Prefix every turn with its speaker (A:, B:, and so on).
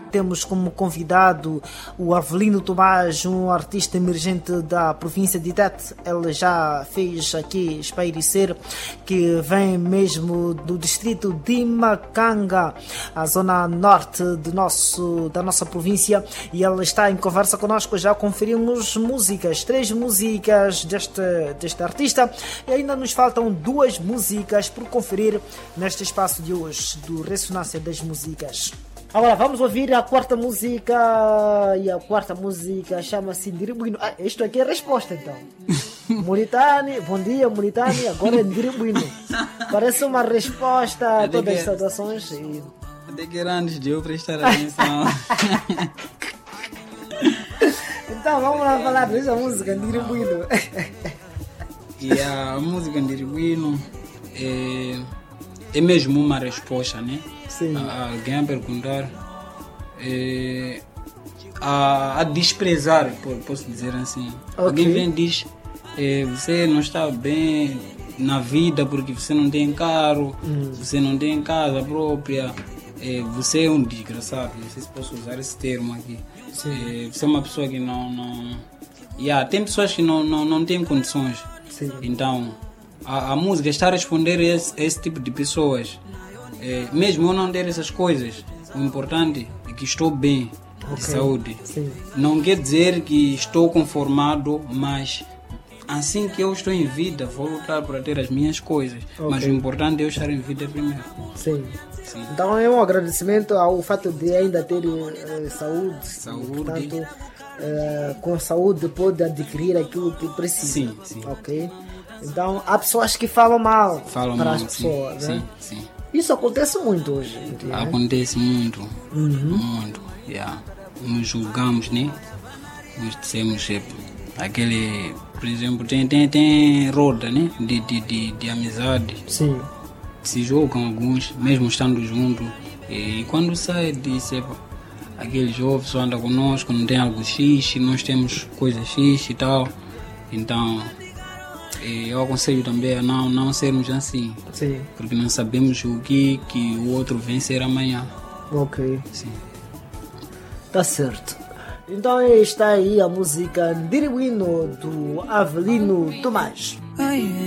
A: temos como convidado o Avelino Tomás, um artista emergente da província de Tete. Ele já fez aqui espairecer que vem mesmo do distrito de Macanga, a zona norte da nossa província, e ele está em conversa connosco. Já conferimos músicas, 3 músicas deste artista, e ainda nos faltam 2 músicas por conferir neste espaço de hoje do Ressonância das Músicas. Agora vamos ouvir a quarta música, e a quarta música chama-se Ndiribuino. Isto aqui é a resposta então. Muritani, bom dia Muritani, agora é Ndiribuino. Parece uma resposta a todas as situações.
B: Até que era antes de eu prestar atenção.
A: Então vamos lá falar dessa música Ndiribuino.
B: E a música Ndiribuino é mesmo uma resposta, né?
A: Sim.
B: Alguém a perguntar, a desprezar, posso dizer assim.
A: Okay.
B: Alguém vem e diz, você não está bem na vida porque você não tem carro, você não tem casa própria, você é um desgraçado, não sei se posso usar esse termo aqui. Você é uma pessoa que não... tem pessoas que não têm condições.
A: Sim.
B: Então, a música está a responder a esse tipo de pessoas. Mesmo eu não ter essas coisas, o importante é que estou bem, de saúde.
A: Sim.
B: Não quer dizer que estou conformado, mas assim que eu estou em vida, vou lutar para ter as minhas coisas. Mas o importante é eu estar em vida primeiro.
A: Sim.
B: Sim.
A: Então é um agradecimento ao fato de ainda ter saúde. Portanto, com saúde pode adquirir aquilo que precisa.
B: Sim.
A: Ok? Então há pessoas que falam mal para as pessoas.
B: Sim,
A: né?
B: sim.
A: Isso acontece muito hoje.
B: Acontece muito. Muito. Nos julgamos, né? Nós dissemos aquele, por exemplo, tem roda, né? De amizade.
A: Sim.
B: Se julgam alguns, mesmo estando juntos. E quando sai, diz, aquele jovem só anda conosco, não tem algo X, nós temos coisa X e tal. Então, eu aconselho também a não sermos assim.
A: Sim.
B: Porque não sabemos o que o outro vem ser amanhã.
A: Ok.
B: Sim.
A: Tá certo. Então está aí a música Ndiribuino do Avelino Tomás.